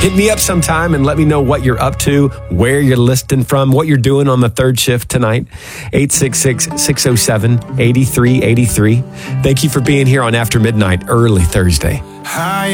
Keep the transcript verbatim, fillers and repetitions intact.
Hit me up sometime and let me know what you're up to, where you're listening from, what you're doing on the third shift tonight. eight six six, six oh seven, eight three eight three. Thank you for being here on After Midnight, early Thursday. High